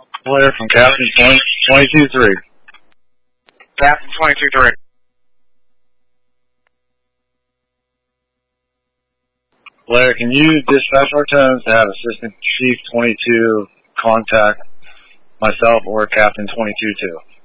Blair from Captain 22-3. Captain 22-3. Blair, can you dispatch our tones to have Assistant Chief 22 contact myself or Captain 22-2?